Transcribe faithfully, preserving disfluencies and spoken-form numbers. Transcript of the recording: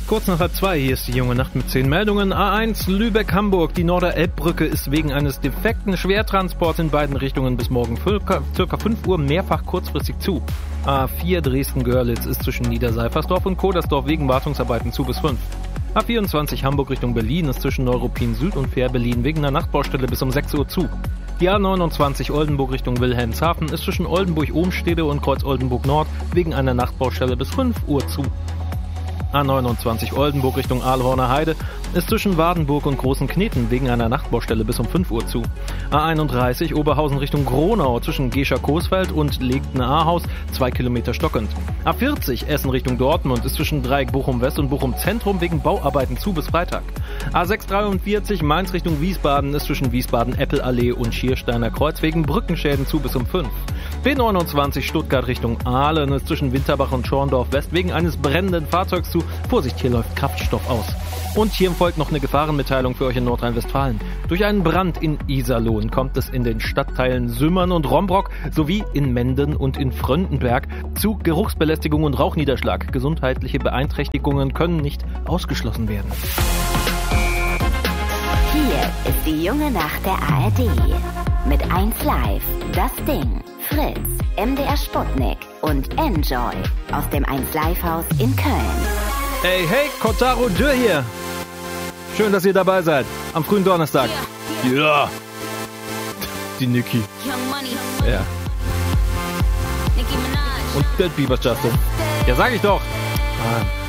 Kurz nach halb zwei, hier ist die junge Nacht mit zehn Meldungen. A eins Lübeck-Hamburg. Die Norder-Elbbrücke ist wegen eines defekten Schwertransports in beiden Richtungen bis morgen ca. fünf Uhr mehrfach kurzfristig zu. A vier Dresden-Görlitz ist zwischen Niederseifersdorf und Kodersdorf wegen Wartungsarbeiten zu bis fünf. A vierundzwanzig Hamburg Richtung Berlin ist zwischen Neuruppin Süd und Fähr-Berlin wegen einer Nachtbaustelle bis um sechs Uhr zu. Die A neunundzwanzig Oldenburg Richtung Wilhelmshaven ist zwischen Oldenburg-Ohmstede und Kreuz Oldenburg Nord wegen einer Nachtbaustelle bis fünf Uhr zu. A neunundzwanzig Oldenburg Richtung Aalhorner Heide ist zwischen Wardenburg und Großen Kneten wegen einer Nachtbaustelle bis um fünf Uhr zu. A einunddreißig Oberhausen Richtung Gronau zwischen Gescher-Coesfeld und Legten-Ahaus zwei Kilometer stockend. A vierzig Essen Richtung Dortmund ist zwischen Dreieck Bochum West und Bochum Zentrum wegen Bauarbeiten zu bis Freitag. A sechshundertdreiundvierzig Mainz Richtung Wiesbaden ist zwischen Wiesbaden-Eppelallee und Schiersteiner Kreuz wegen Brückenschäden zu bis um fünf. B neunundzwanzig Stuttgart Richtung Aalen ist zwischen Winterbach und Schorndorf West wegen eines brennenden Fahrzeugs zu. Vorsicht, hier läuft Kraftstoff aus. Und hier folgt noch eine Gefahrenmitteilung für euch in Nordrhein-Westfalen. Durch einen Brand in Iserlohn kommt es in den Stadtteilen Sümmern und Rombrock sowie in Menden und in Fröndenberg zu Geruchsbelästigung und Rauchniederschlag. Gesundheitliche Beeinträchtigungen können nicht ausgeschlossen werden. Hier ist die junge Nacht der A R D. Mit eins Live, Das Ding, Fritz, M D R Sputnik und Enjoy aus dem eins Live Haus in Köln. Hey, hey, Kotaro Dürr hier. Schön, dass ihr dabei seid. Am frühen Donnerstag. Ja. Yeah. Die Niki. Ja. Und Dead Beavers Justin. Ja, sag ich doch. Ah.